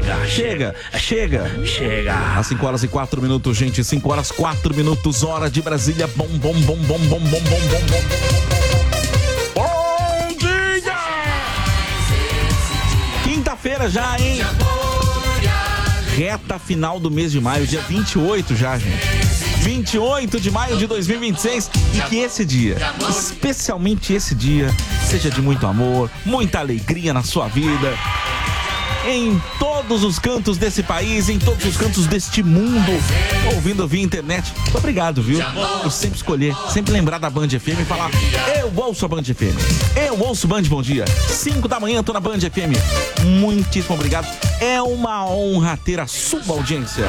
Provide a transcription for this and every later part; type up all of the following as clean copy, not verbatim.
Chega. Às 5 horas e 4 minutos, gente. 5 horas 4 minutos, hora de Brasília. Bom dia! Quinta-feira já, hein? Reta final do mês de maio, dia 28 já, gente. 28 de maio de 2026. E que esse dia, especialmente esse dia, seja de muito amor, muita alegria na sua vida. Em todos os cantos desse país, em todos os cantos deste mundo, ouvindo via internet. Muito obrigado, viu? Eu sempre escolher, sempre lembrar da Band FM e falar: eu ouço a Band FM, eu ouço Band Bom Dia. 5 da manhã, tô na Band FM. Muitíssimo obrigado. É uma honra ter a sua audiência.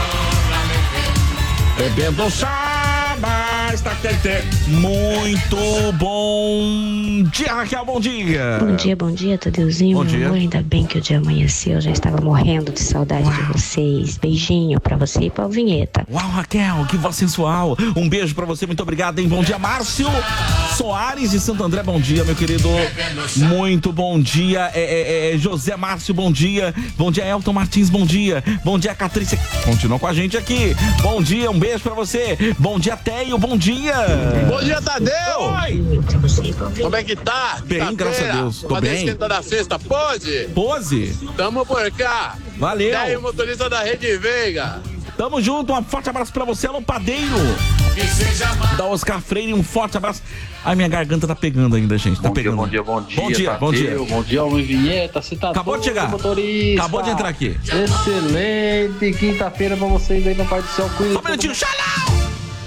Bebendo mas tá quente. Muito bom dia, Raquel, bom dia. Bom dia, Tadeuzinho. Bom dia. Amor, ainda bem que o dia amanheceu, eu já estava morrendo de saudade de vocês. Beijinho pra você e pra Vinheta. Uau, Raquel, que voz sensual. Um beijo pra você, muito obrigado, hein? Bom dia, Márcio Soares de Santo André, bom dia, meu querido. Muito bom dia, José Márcio, bom dia. Bom dia, Elton Martins, bom dia. Bom dia, Catrícia, continua com a gente aqui. Bom dia, um beijo pra você. Bom dia, Teio, bom dia. Bom dia, Tadeu. Oi. Como é que tá? Bem, graças a Deus, tô Pode bem. esquentar da sexta, pode? Pose. Tamo por cá. Valeu. E aí, motorista da Rede Veiga. Tamo junto, um forte abraço pra você, alô Padeiro. Da Oscar Freire, um forte abraço. Ai, minha garganta tá pegando ainda, gente. Tá pegando. Bom dia. Bom dia. Bom dia, Luiz Vinheta. Você tá Acabou de chegar. Motorista. Acabou de entrar aqui. Excelente quinta-feira pra vocês aí, Papai do Céu. Cuida. Só um minutinho, Shalom!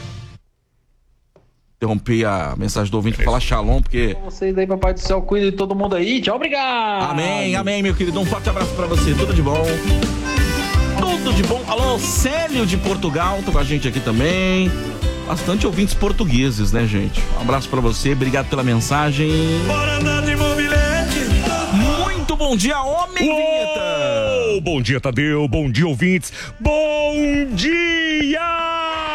Interrompi a mensagem do ouvinte pra falar Shalom, porque... Vocês aí, Papai do Céu, cuida de todo mundo aí. Tchau, obrigado. Amém, meu querido. Um forte abraço pra você. Tudo de bom. Tudo de bom. Alô, Célio de Portugal, tá com a gente aqui também. Bastante ouvintes portugueses, né, gente? Um abraço pra você, obrigado pela mensagem. Bora andar de mobilete. Muito bom dia, homem Vinheta. Bom dia, Tadeu. Bom dia, ouvintes. Bom dia!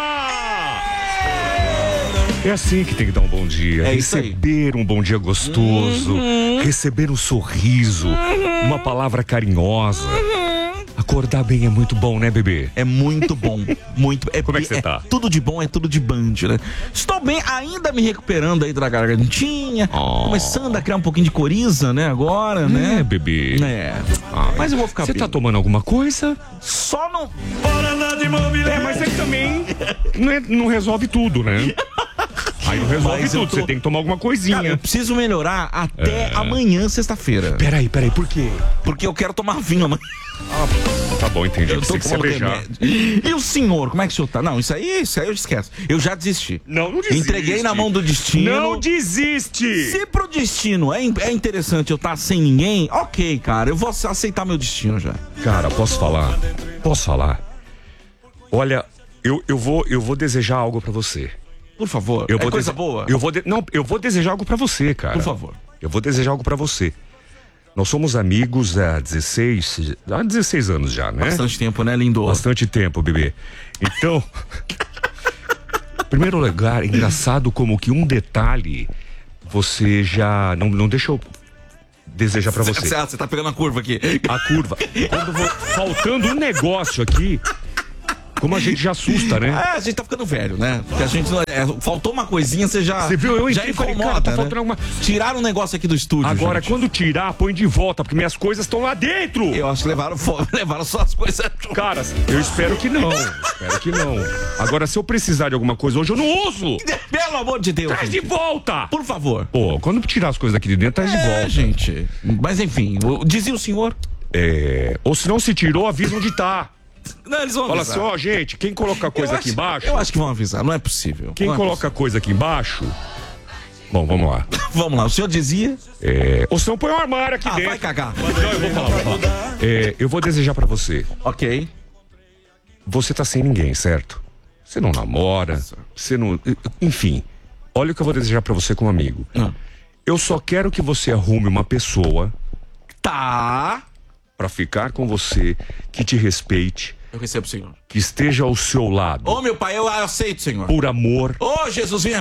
É assim que tem que dar um bom dia. É isso aí. Receber um bom dia gostoso. Receber um sorriso. Uma palavra carinhosa. Acordar bem é muito bom, né, bebê? É muito bom, muito. Como é que você tá? Tudo de bom, é tudo de Band, né? Estou bem, ainda me recuperando aí da gargantinha, começando a criar um pouquinho de coriza, né, agora, né? Bebê? Mas eu vou ficar Você bem. tá tomando alguma coisa? Só não... Mas aí também não resolve tudo, né? Aí não resolve Mas eu tudo, tô- você tem que tomar alguma coisinha. Cara, eu preciso melhorar até amanhã, sexta-feira. Peraí, por quê? Porque eu quero tomar vinho amanhã. Tá bom, entendi. Eu tô Você que se tomando beijar. remédio. E o senhor, como é que o senhor tá? Não, isso aí eu esqueço. Eu já desisti. Não desiste. Entreguei na mão do destino. Não desiste! Se pro destino é interessante eu estar sem ninguém, ok, cara, eu vou aceitar meu destino já. Cara, posso falar? Olha, eu vou desejar algo pra você. Por favor, Eu vou coisa boa. Eu vou desejar algo pra você, cara. Por favor. Eu vou desejar algo pra você. Nós somos amigos há 16 anos já, né? Bastante tempo, né, lindo? Bastante tempo, bebê. Então, em primeiro lugar, é engraçado como que um detalhe você já... Não deixa eu desejar pra você. Você tá pegando a curva aqui. A curva. Faltando um negócio aqui, como a gente já assusta, né? A gente tá ficando velho, né? Porque a gente não, faltou uma coisinha, você já... Você viu? Eu já entrei e falei, incomoda, cara, tá né? faltando alguma... Tiraram um negócio aqui do estúdio, Agora, gente. quando tirar, põe de volta, porque minhas coisas estão lá dentro. Eu acho que levaram só as coisas... Cara, eu espero que não. Agora, se eu precisar de alguma coisa hoje, eu não uso. Pelo amor de Deus, Traz gente. de volta. Por favor. Pô, quando tirar as coisas daqui de dentro, traz de volta. Gente. Mas enfim, dizia o senhor... Ou se não se tirou, avisa onde tá. Não, eles vão Fala avisar. assim, ó, gente, quem coloca coisa aqui embaixo... Eu acho que vão avisar, não é possível. Quem Não é coloca coisa aqui embaixo... Bom, vamos lá. Vamos lá, o senhor dizia... Ou se não, põe um armário aqui dentro. vai cagar. Não, eu vou falar. Eu vou desejar pra você. Ok. Você tá sem ninguém, certo? Você não namora, você não... Enfim, olha o que eu vou desejar pra você como amigo. Eu só quero que você arrume uma pessoa... Tá... Pra ficar com você, que te respeite, Eu recebo, senhor. que esteja ao seu lado. Ô, meu pai, eu aceito, senhor. Por amor. Ô, Jesus, vem a mim.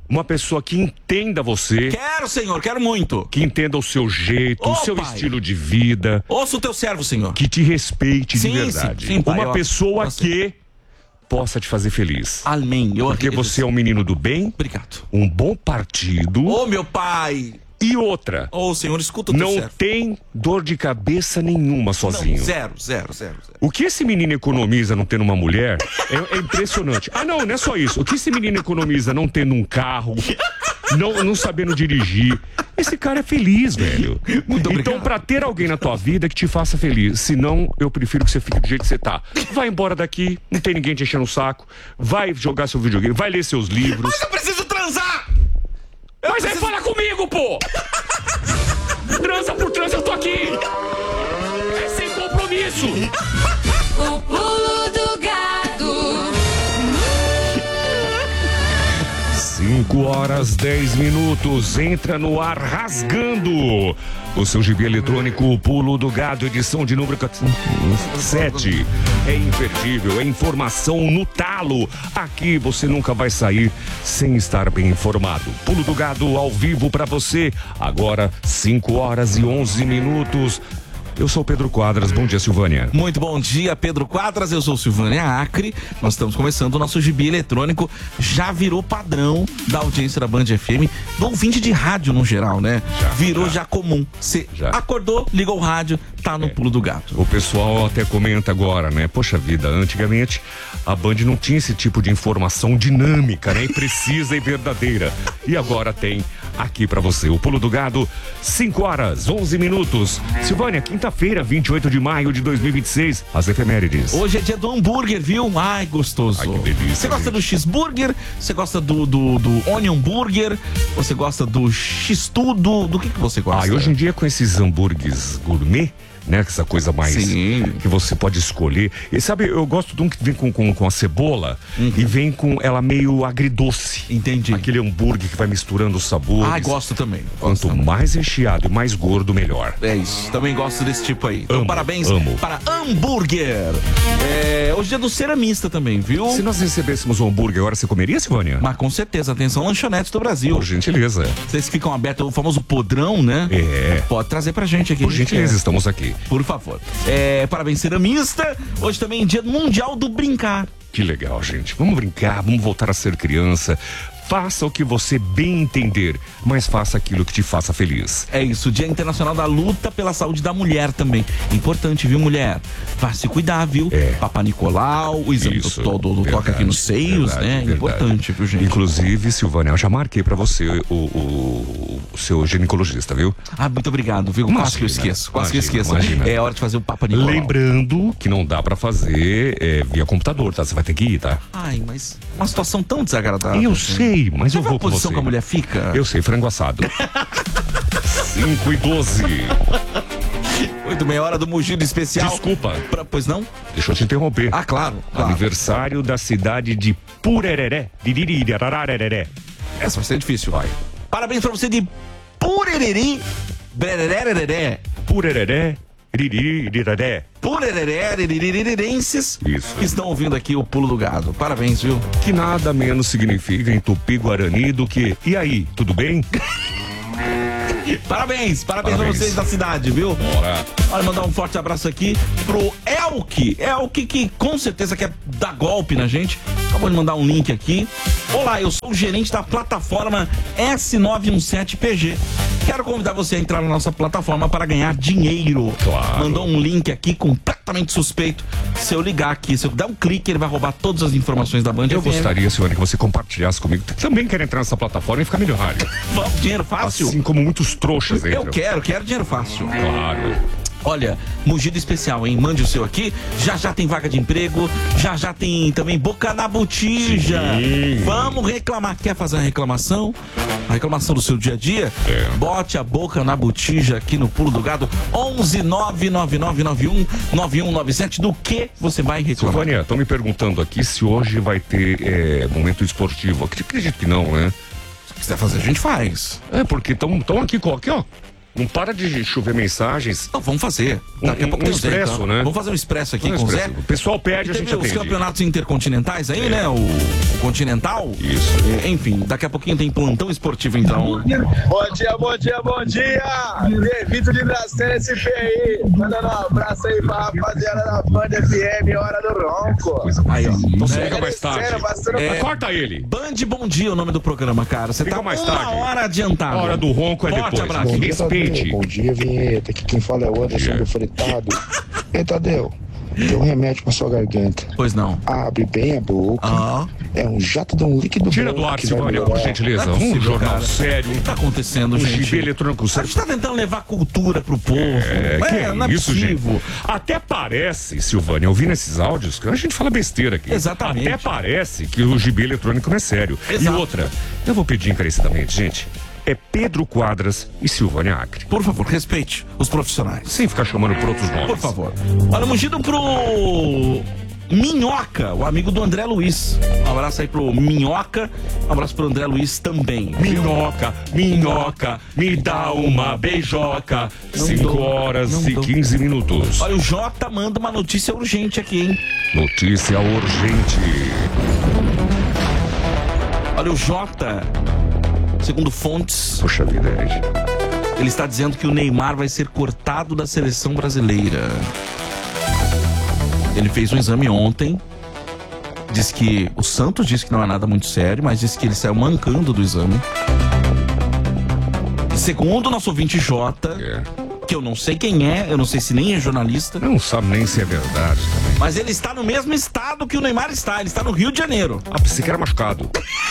Uma pessoa que entenda você. Quero, Senhor, quero muito. Que entenda o seu jeito, o seu Pai. Estilo de vida. Ouça o teu servo, Senhor. Que te respeite Sim, de verdade. sim, Pai, uma pessoa você. que possa te fazer feliz. Amém. Porque você é um menino do bem. Obrigado. Um bom partido. Ô, meu Pai. E outra. Ô, Senhor, escuta o teu Não servo. tem dor de cabeça nenhuma sozinho. Não, zero. O que esse menino economiza não tendo uma mulher é impressionante. Ah, não é só isso. O que esse menino economiza não tendo um carro, não sabendo dirigir. Esse cara é feliz, velho. Muito obrigado. Então, pra ter alguém na tua vida que te faça feliz, senão eu prefiro que você fique do jeito que você tá. Vai embora daqui, não tem ninguém te enchendo o saco, vai jogar seu videogame, vai ler seus livros. Mas eu preciso transar! Mas aí fala comigo, pô! Transa por transa, eu tô aqui! É sem compromisso! O pulo do gato. 5h10. Entra no ar rasgando o seu gibi eletrônico, o Pulo do Gado, edição de número 7. É imperdível, é informação no talo. Aqui você nunca vai sair sem estar bem informado. Pulo do Gado ao vivo pra você. Agora 5h11. Eu sou o Pedro Quadras, bom dia, Silvânia. Muito bom dia, Pedro Quadras, eu sou Silvânia Acre. Nós estamos começando o nosso gibi eletrônico. Já virou padrão da audiência da Band FM, do ouvinte de rádio no geral, né? Virou já comum. Você acordou, ligou o rádio, tá no Pulo do Gato. O pessoal até comenta agora, né? Poxa vida, antigamente a Band não tinha esse tipo de informação dinâmica, né? Precisa e verdadeira. E agora tem aqui pra você. O Pulo do Gado, 5h11. Silvânia, quinta-feira, 28 de maio de 2026, as efemérides. Hoje é dia do hambúrguer, viu? Ai, gostoso. Ai, que delícia. Você gosta do cheeseburger? Você gosta do onion burger? Você gosta do x-tudo? Do que você gosta? Ah, e hoje em dia com esses hambúrgueres gourmet, né? Essa coisa mais que você pode escolher. E sabe, eu gosto de um que vem com a cebola e vem com ela meio agridoce. Entendi. Aquele hambúrguer que vai misturando os sabores. Ah, gosto também. Quanto mais recheado e mais gordo, melhor. É isso, também gosto desse tipo aí. Então, parabéns para hambúrguer. Hoje é dia do ceramista também, viu? Se nós recebêssemos um hambúrguer agora, você comeria, Silvânia? Mas com certeza, atenção, lanchonetes do Brasil. Por gentileza. Vocês ficam abertos, o famoso podrão, né? É. Pode trazer pra gente aqui. Por gentileza, estamos aqui. Por favor. Parabéns, ceramista. Hoje também é dia mundial do brincar. Que legal, gente. Vamos brincar, vamos voltar a ser criança. Faça o que você bem entender, mas faça aquilo que te faça feliz. É isso, Dia Internacional da Luta pela Saúde da Mulher também. Importante, viu, mulher? Vá se cuidar, viu? Papa Nicolau, o exame todo toca aqui nos seios, né? Importante, viu, gente? Inclusive, Silvânia, eu já marquei pra você o seu ginecologista, viu? Ah, muito obrigado, viu? Quase que eu esqueço. Imagina. É hora de fazer o Papa Nicolau. Lembrando que não dá pra fazer via computador, tá? Você vai ter que ir, tá? Ai, mas uma situação tão desagradável. Eu sei, mas eu vou com você. A posição que a mulher fica? Eu sei, frango assado. 5h12. Muito bem, hora do mugido especial. Desculpa. Pois não? Deixa eu te interromper. Ah, claro. Aniversário da cidade de Purereré. Essa vai ser difícil, vai. Parabéns pra você de Purereri. Bererereré. Purereré. Purererirenses que estão ouvindo aqui o Pulo do Gado. Parabéns, viu? Que nada menos significa em Tupi-Guarani do que e aí, tudo bem? Parabéns pra vocês da cidade, viu? Bora. Olha, mandar um forte abraço aqui pro Elke que com certeza quer dar golpe na gente. Acabou de mandar um link aqui. Olá, eu sou o gerente da plataforma S917PG. Quero convidar você a entrar na nossa plataforma para ganhar dinheiro. Claro. Mandou um link aqui completamente suspeito. Se eu ligar aqui, se eu der um clique, ele vai roubar todas as informações da Band. Eu gostaria, Silvânia, que você compartilhasse comigo. Tu também quer entrar nessa plataforma e ficar milionário. Vamos, dinheiro fácil? Assim como muitos trouxas entram. Eu quero dinheiro fácil. Claro. Olha, mugido especial, hein? Mande o seu aqui. Já tem vaga de emprego. Já tem também boca na botija. Sim. Vamos reclamar. Quer fazer uma reclamação? A reclamação do seu dia a dia? Bote a boca na botija aqui no Pulo do Gado. 11-99991-9197. Do que você vai reclamar? Silvânia, estão me perguntando aqui se hoje vai ter momento esportivo. Acredito que não, né? Se quiser fazer, a gente faz. É, porque estão aqui, ó. Não para de chover mensagens. Não, vamos fazer. Daqui a pouco tem o Zé, expresso, então. né? Vamos fazer um expresso aqui com o Zé. O pessoal pede, a gente Teve os atende. campeonatos intercontinentais aí, né? O Continental. Isso. Enfim, daqui a pouquinho tem plantão esportivo, então. Bom dia, bom dia, bom dia! Vitor de Brasília SPI. Mandando um abraço aí pra rapaziada da Band FM, Hora do Ronco. Aí, ó. Então você liga mais tarde. Sério, bastante... Corta ele. Band Bom Dia é o nome do programa, cara. Você Liga tá mais uma tarde. hora adiantado. A hora do ronco é Forte depois. abraço. Bom dia, Respeite. Tadeu. Bom dia, Vinheta. Aqui quem fala é o Anderson do Fretado. Ei, Tadeu, tem um remédio pra sua garganta. Pois não. Abre bem a boca. Ah. É um jato de um líquido Tira branco do ar, que vai Silvânia, por melhorar. gentileza. Não é possível, Um jornal cara. sério. O que tá acontecendo, Um gente? gibi eletrônico A sério. gente tá tentando levar cultura pro povo. Não é isso, possível. gente? Até parece, Silvânia, ouvindo esses áudios, que a gente fala besteira aqui. Exatamente. Até parece que o gibi eletrônico não é sério. Exato. E outra, eu vou pedir encarecidamente, gente. É Pedro Quadras e Silvânia Acre. Por favor, respeite os profissionais. Sem ficar chamando por outros nomes. Por favor. Olha, ungido pro Minhoca, o amigo do André Luiz. Um abraço aí pro Minhoca, um abraço pro André Luiz também. Minhoca, minhoca, me dá uma beijoca. 5 horas não e dou. 15 minutos. Olha, o Jota manda uma notícia urgente aqui, hein? Notícia urgente. Olha, o Jota, segundo fontes, Poxa vida, gente. ele está dizendo que o Neymar vai ser cortado da seleção brasileira. Ele fez um exame ontem. Diz que o Santos disse que não é nada muito sério, mas disse que ele saiu mancando do exame. E segundo o nosso ouvinte Jota, que eu não sei quem é, eu não sei se nem é jornalista, Não sabe nem se é verdade também. mas ele está no mesmo estado que o Neymar está. Ele está no Rio de Janeiro. Ah, pensei que era machucado.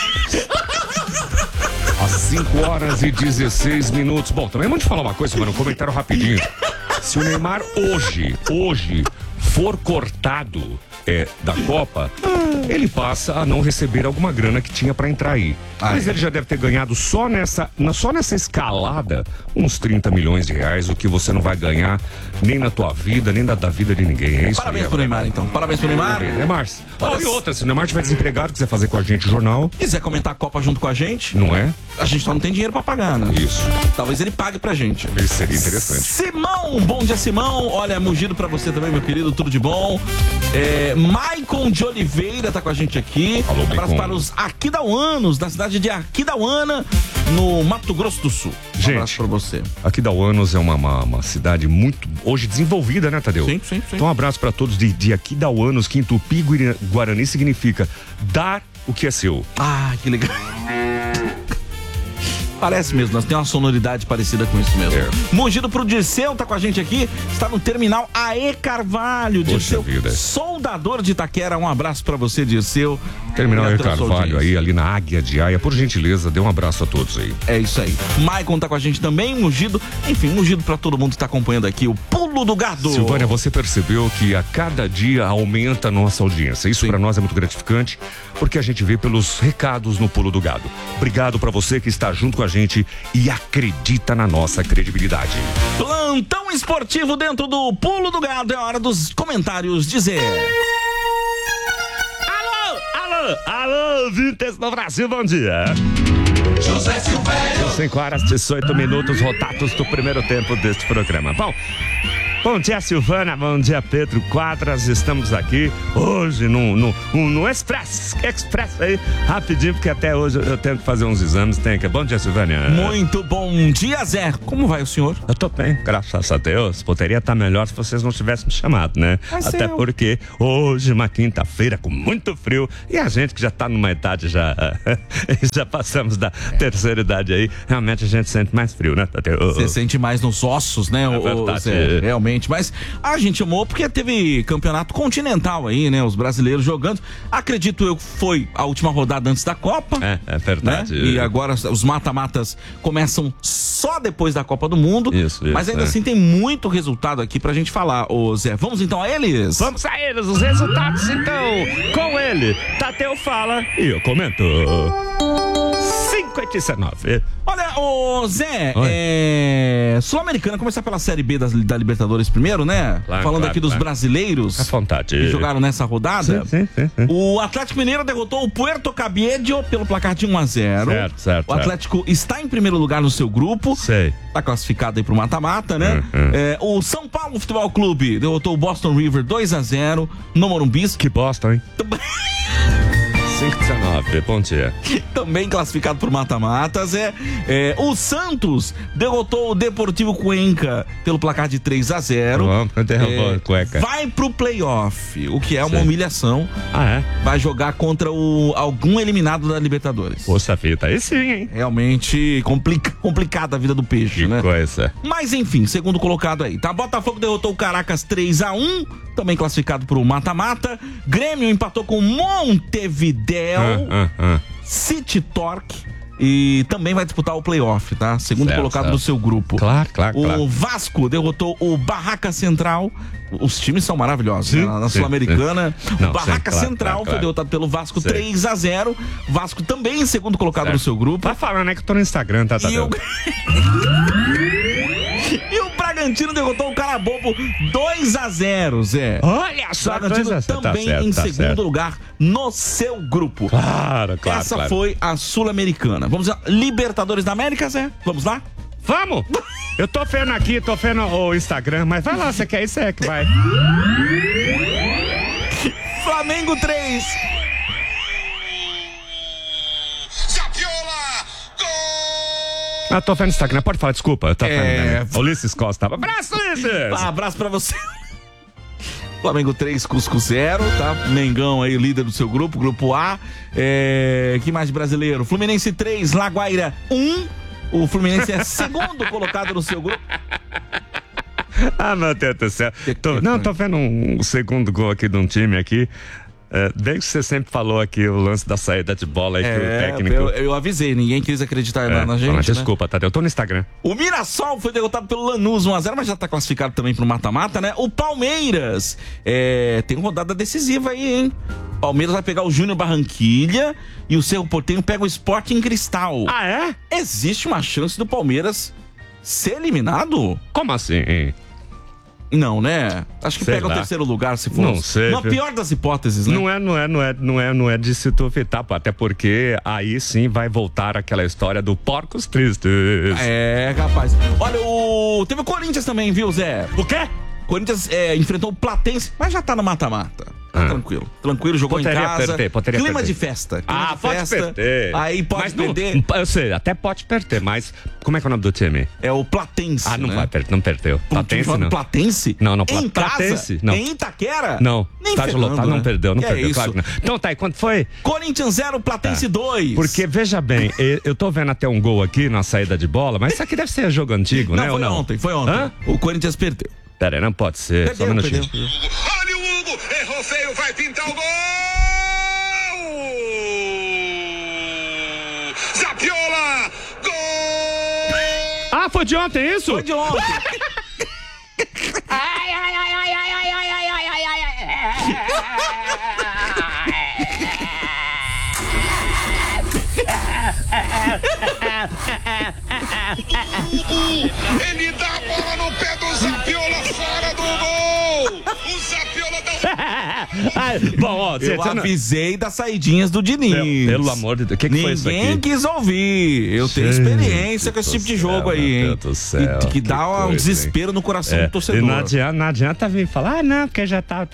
Às 5 horas e 16 minutos. Bom, também vamos te falar uma coisa, mano, um comentário rapidinho. Se o Neymar hoje for cortado da Copa, ele passa a não receber alguma grana que tinha pra entrar aí. Mas ele já deve ter ganhado só nessa escalada uns 30 milhões de reais, o que você não vai ganhar nem na tua vida, nem da vida de ninguém. É isso. Parabéns pro Neymar, então. Parabéns pro Neymar. né, Márcio? E outra, se o Neymar estiver desempregado, quiser fazer com a gente o jornal, Quiser comentar a Copa junto com a gente, não é? a gente só não tem dinheiro pra pagar, né? Isso. Talvez ele pague pra gente. Isso seria interessante. Simão, bom dia, Simão. Olha, mugido pra você também, meu querido, tudo de bom. Maicon de Oliveira tá com a gente aqui. Alô, Abraço Maicon. para os Aquidauanos, da cidade de Aquidauana, no Mato Grosso do Sul. Gente, Um abraço pra você. Aquidauanos é uma cidade muito hoje desenvolvida, né, Tadeu? Sim, sim, sim. Então um abraço pra todos de Aquidauanos, que em Tupi-Guarani significa dar o que é seu. Ah, que legal. Parece mesmo, nós temos uma sonoridade parecida com isso mesmo. Mugido pro Dirceu, tá com a gente aqui, está no terminal AE Carvalho. Poxa Dirceu, vida. soldador de Itaquera, um abraço pra você, Dirceu. Terminal Obrigado E pela sua Carvalho audiência. aí, ali na Águia de Aia, por gentileza, dê um abraço a todos aí. É isso aí. Maicon tá com a gente também, Mugido. Enfim, Mugido pra todo mundo que tá acompanhando aqui, o Pulo do Gado. Silvânia, você percebeu que a cada dia aumenta a nossa audiência. Isso pra nós é muito gratificante, porque a gente vê pelos recados no Pulo do Gado. Obrigado pra você que está junto com a gente e acredita na nossa credibilidade. Plantão esportivo dentro do Pulo do Gado. É hora dos comentários dizer. Alô, ouvintes do Brasil, bom dia. 5 horas e 18 minutos, rotados do primeiro tempo deste programa. Bom dia, Silvana, bom dia, Pedro Quadras. Estamos aqui hoje no Express aí, rapidinho, porque até hoje eu tenho que fazer uns exames. Bom dia, Silvânia. Muito bom dia, Zé. Como vai o senhor? Eu tô bem, graças a Deus. Poderia estar melhor se vocês não tivessem me chamado, né? Mas Até eu- porque hoje, uma quinta-feira com muito frio, e a gente que já tá numa idade já passamos da terceira idade aí, realmente a gente sente mais frio, né? Você sente mais nos ossos, né, verdade. Zé? Realmente. Mas a gente amou porque teve campeonato continental aí, né? Os brasileiros jogando. Acredito eu que foi a última rodada antes da Copa. É verdade. Né? E agora os mata-matas começam só depois da Copa do Mundo. Isso, mas ainda assim tem muito resultado aqui pra gente falar, ô Zé. Vamos então a eles? Vamos a eles, os resultados então, com ele, Tadeu fala e eu comento. 5:19. Olha, Ô Zé, Sul-Americana, começar pela Série B da Libertadores primeiro, né? Falando aqui dos brasileiros à vontade, que jogaram nessa rodada. Sim. O Atlético Mineiro derrotou o Puerto Cabello pelo placar de 1-0. Certo. O Atlético está em primeiro lugar no seu grupo. Tá classificado aí pro mata-mata, né? O São Paulo Futebol Clube derrotou o Boston River 2-0 no Morumbi. Que Boston, hein? 5-19, bom dia. Também classificado por mata-matas. O Santos derrotou o Deportivo Cuenca pelo placar de 3-0. Derrubou Cuenca. Vai pro playoff, o que é uma humilhação. Vai jogar contra algum eliminado da Libertadores. Poxa vida, aí sim, hein? Realmente complicada a vida do peixe, né? Que coisa. Mas enfim, segundo colocado aí, tá? Botafogo derrotou o Caracas 3-1, também classificado pro mata-mata. Grêmio empatou com Montevideo. City Torque e também vai disputar o playoff, tá? Segundo colocado no seu grupo. Claro. O Vasco derrotou o Barraca Central. Os times são maravilhosos, né? Na Sul-Americana. O Barraca Central foi derrotado pelo Vasco 3-0. Vasco também em segundo colocado no seu grupo. Tá falando, né, que eu tô no Instagram, tá? E o Bragantino derrotou o Carabobo 2-0, Zé. Olha só, o Bragantino também em segundo lugar no seu grupo. Claro. Essa foi a Sul-Americana. Vamos lá, Libertadores da América, Zé? Vamos lá? Vamos! Eu tô vendo aqui, tô vendo o Instagram, mas vai lá, você quer isso, que vai. Flamengo 3. Tô vendo o Instagram, pode falar, desculpa. Eu tô vendo, Ulisses Costa. Abraço, Ulisses! Abraço pra você. Flamengo 3, Cusco 0, tá? Mengão aí, líder do seu grupo, grupo A. Que mais de brasileiro? Fluminense 3, Laguaira 1. O Fluminense é segundo colocado no seu grupo. Meu Deus do céu. Tô vendo um segundo gol aqui de um time aqui. Desde que você sempre falou aqui o lance da saída de bola aí que o técnico... Eu avisei, ninguém quis acreditar na gente. Desculpa, Tadeu, eu tô no Instagram. O Mirassol foi derrotado pelo Lanús 1-0, mas já tá classificado também pro mata-mata, né? O Palmeiras tem uma rodada decisiva aí, hein? Palmeiras vai pegar o Júnior Barranquilha e o Cerro Porteño pega o Sporting Cristal. Existe uma chance do Palmeiras ser eliminado? Como assim? Não, né? Acho que pega o terceiro lugar se for. Não sei. Na pior das hipóteses, né? Não é de se duvidar, até porque aí sim vai voltar aquela história do Porcos Tristes. Rapaz. Olha, teve o Corinthians também, viu, Zé? O quê? Corinthians enfrentou o Platense, mas já tá no mata-mata. Tranquilo, jogou em casa. Clima perder. De festa. Pode perder. Aí pode perder. Eu sei, até pode perder, mas como é que é o nome do time? É o Platense. Não vai perder, não perdeu. Platense não. Platense? Não, em Platense, casa? Não. Em Itaquera? Não. Estádio lotado, não perdeu, isso? Claro que não. Então tá, e quanto foi? Corinthians 0, Platense 2. Porque, veja bem, eu tô vendo até um gol aqui na saída de bola, mas isso aqui deve ser jogo antigo, né? Foi ontem. O Corinthians perdeu. Pera aí, não pode ser. Só um minutinho. Olha o Hugo, errou feio, vai pintar o gol! Zapiola! Gol! Foi de ontem isso? Foi de ontem. Ele dá a bola no pé do Zapiola fora do gol! O Zapiola dá Bom, eu avisei das saidinhas do Diniz. Pelo amor de Deus, o que foi isso aqui? Ninguém quis ouvir. Eu tenho experiência com esse tipo de jogo aí, hein? Que dá um desespero no coração do torcedor. E não adianta vir falar, não, porque já tá.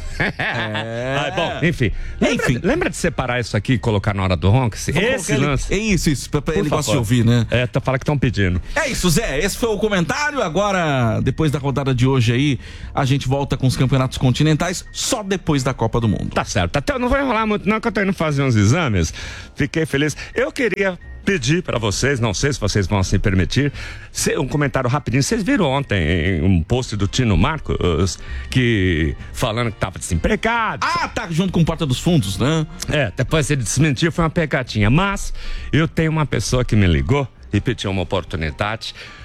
Bom, enfim. Lembra de separar isso aqui e colocar na hora do ronco? Esse lance. É isso, pra ele gosta de ouvir, né? Fala que estão pedindo. É isso, Zé. Esse foi o comentário. Agora, depois da rodada de hoje aí, a gente volta com os campeonatos continentais só depois da Copa do Mundo. Tá certo. Até não vou enrolar muito, não, que eu tô indo fazer uns exames. Fiquei feliz. Eu queria pedir pra vocês, não sei se vocês vão se permitir, um comentário rapidinho. Vocês viram ontem um post do Tino Marcos falando que tava desempregado. Tá junto com Porta dos Fundos, né? Depois ele desmentiu, foi uma pegadinha. Mas eu tenho uma pessoa que me ligou e pediu uma oportunidade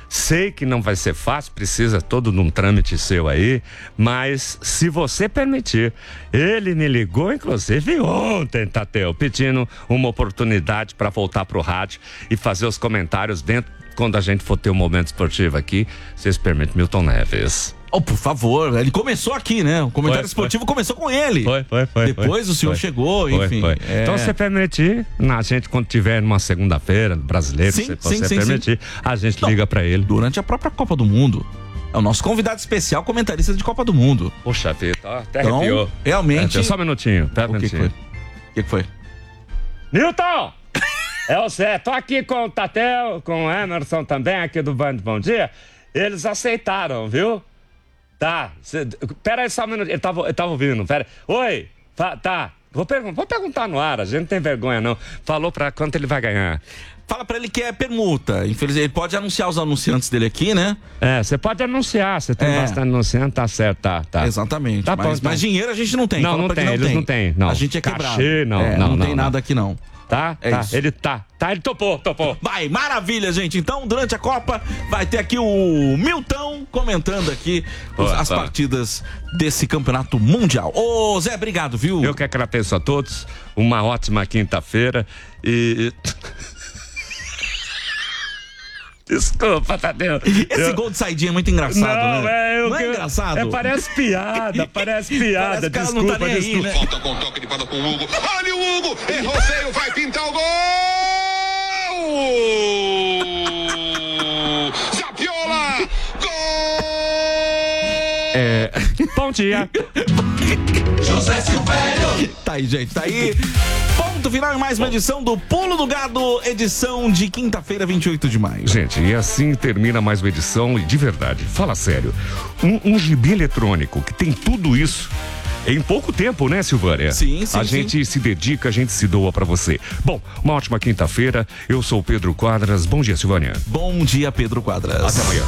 sei que não vai ser fácil, precisa todo de um trâmite seu aí, mas se você permitir, ele me ligou, inclusive ontem, Tadeu, pedindo uma oportunidade para voltar pro rádio e fazer os comentários dentro, quando a gente for ter um momento esportivo aqui, vocês permitem, Milton Neves. Oh, por favor, ele começou aqui, né? O comentário esportivo começou com ele. Foi. Depois o senhor chegou, enfim. É. Então, se você permitir, a gente, quando tiver numa segunda-feira, brasileiro, se você permitir, a gente liga pra ele. Durante a própria Copa do Mundo. É o nosso convidado especial, comentarista de Copa do Mundo. Poxa vida, até então, arrepiou. Realmente... Só um minutinho, pera um minutinho. minutinho. O que foi? Nilton! É o Zé, tô aqui com o Tadeu, com o Emerson também, aqui do Band Bom Dia. Eles aceitaram, viu? Tá, pera aí só um minuto, ele tava ouvindo, pera. Oi, tá, vou perguntar no ar, a gente não tem vergonha não. Falou pra quanto ele vai ganhar. Fala pra ele que é permuta, infelizmente, ele pode anunciar os anunciantes dele aqui, né? Você pode anunciar, você tem bastante anunciante, tá certo, tá. Exatamente, tá mas dinheiro a gente não tem. Não tem, eles não tem. A gente é quebrado. Cachê, não tem nada aqui não. Tá? Isso. Ele ele topou. Vai, maravilha, gente. Então, durante a Copa, vai ter aqui o Milton comentando aqui as partidas desse campeonato mundial. Ô, Zé, obrigado, viu? Eu que agradeço a todos. Uma ótima quinta-feira e... Desculpa, Tadeu. Esse gol de saidinha é muito engraçado, né? Não é engraçado? Parece piada. Parece que ela não tá nem aí, né? Falta com toque de bola com o Hugo. Olha o Hugo! Errou feio, vai pintar o gol! Zapiola! Gol! Bom dia. José Silvério! Tá aí, gente, tá aí. Ponto final em mais uma edição do Pulo do Gado, edição de quinta-feira, 28 de maio. Gente, e assim termina mais uma edição, e de verdade, fala sério, um gibi eletrônico que tem tudo isso em pouco tempo, né, Silvânia? Sim. A gente se dedica, a gente se doa pra você. Bom, uma ótima quinta-feira, eu sou o Pedro Quadras, bom dia, Silvânia. Bom dia, Pedro Quadras. Até amanhã.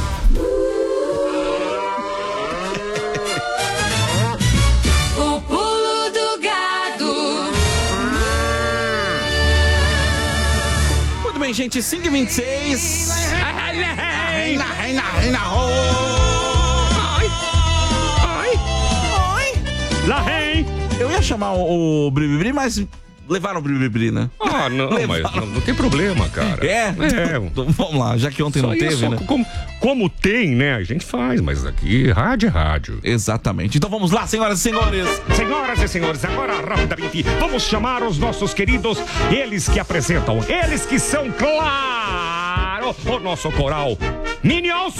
Gente, 5h26. Eu ia chamar o Bribibri, mas levaram o Bribibri, né? Ah, não, mas não tem problema, cara. Então, vamos lá, já que ontem não teve, né? Como tem, né? A gente faz, mas aqui rádio é rádio. Exatamente. Então vamos lá, senhoras e senhores. Senhoras e senhores, agora rapidamente vamos chamar os nossos queridos, eles que apresentam, eles que são, claro, o nosso coral Minions.